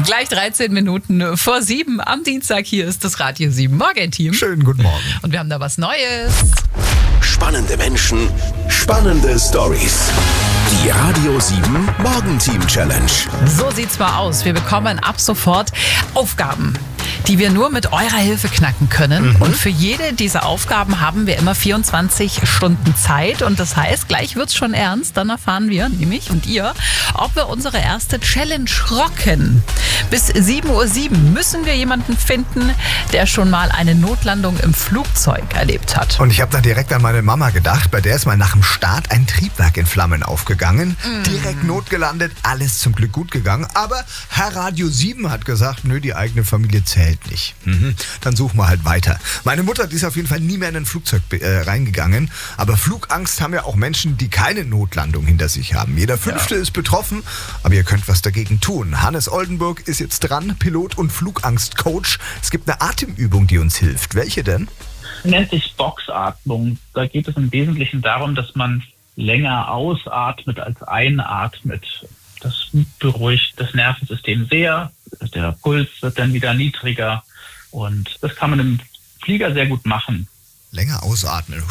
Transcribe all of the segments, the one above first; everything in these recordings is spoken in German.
Gleich 13 Minuten vor 7 am Dienstag. Hier ist das Radio 7 Morgenteam. Schönen guten Morgen. Und wir haben da was Neues. Spannende Menschen, spannende Stories. Die Radio 7 Morgenteam Challenge. So sieht's mal aus. Wir bekommen ab sofort Aufgaben, die wir nur mit eurer Hilfe knacken können. Und für jede dieser Aufgaben haben wir immer 24 Stunden Zeit. Und das heißt, gleich wird's schon ernst. Dann erfahren wir, nämlich und ihr, ob wir unsere erste Challenge rocken. Bis 7:07 Uhr müssen wir jemanden finden, der schon mal eine Notlandung im Flugzeug erlebt hat. Und ich habe dann direkt an meine Mama gedacht. Bei der ist mal nach dem Start ein Triebwerk in Flammen aufgegangen. Direkt notgelandet, alles zum Glück gut gegangen. Aber Herr Radio 7 hat gesagt, nö, die eigene Familie zählt nicht. Dann suchen wir halt weiter. Meine Mutter, die ist auf jeden Fall nie mehr in ein Flugzeug reingegangen. Aber Flugangst haben ja auch Menschen, die keine Notlandung hinter sich haben. Jeder Fünfte ist betroffen, aber ihr könnt was dagegen tun. Hannes Oldenburg ist jetzt dran, Pilot und Flugangstcoach. Es gibt eine Atemübung, die uns hilft. Welche denn? Nennt sich Boxatmung. Da geht es im Wesentlichen darum, dass man länger ausatmet als einatmet. Das beruhigt das Nervensystem sehr. Der Puls wird dann wieder niedriger. Und das kann man im Flieger sehr gut machen. Länger ausatmen.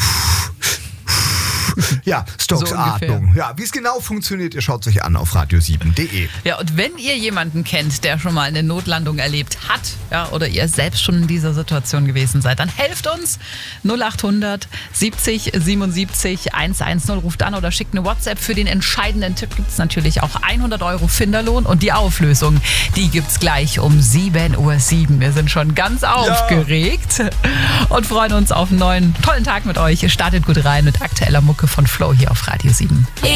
Ja, Stokes So Atmung. Ja, wie es genau funktioniert, ihr schaut es euch an auf radio7.de. Ja, und wenn ihr jemanden kennt, der schon mal eine Notlandung erlebt hat, ja, oder ihr selbst schon in dieser Situation gewesen seid, dann helft uns. 0800 70 77 110, ruft an oder schickt eine WhatsApp. Für den entscheidenden Tipp gibt es natürlich auch 100 € Finderlohn und die Auflösung, die gibt es gleich um 7:07 Uhr. Wir sind schon ganz aufgeregt und freuen uns auf einen neuen, tollen Tag mit euch. Ihr startet gut rein mit aktueller Mucke von Flo hier auf Radio 7.